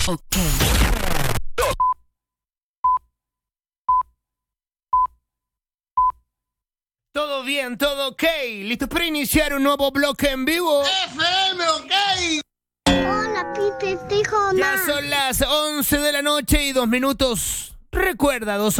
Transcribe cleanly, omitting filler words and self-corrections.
Ok. Todo bien, todo ok. ¿Listos para iniciar un nuevo bloque en vivo? FM, ok. Hola, Pipe, te dijo Ya son las 11 de la noche y 2 minutos. Recuerda, 2